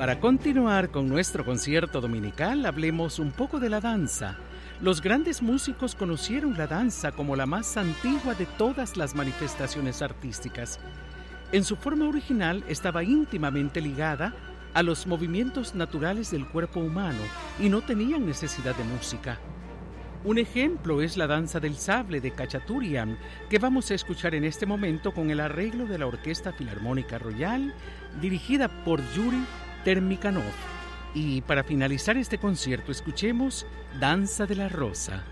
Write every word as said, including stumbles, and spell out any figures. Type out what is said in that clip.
Para continuar con nuestro concierto dominical, hablemos un poco de la danza. Los grandes músicos conocieron la danza como la más antigua de todas las manifestaciones artísticas. En su forma original estaba íntimamente ligada a los movimientos naturales del cuerpo humano y no tenían necesidad de música. Un ejemplo es la danza del sable de Khachaturian, que vamos a escuchar en este momento con el arreglo de la Orquesta Filarmónica Royal, dirigida por Yuri Termikhanov. Y para finalizar este concierto, escuchemos Danza de la Rosa.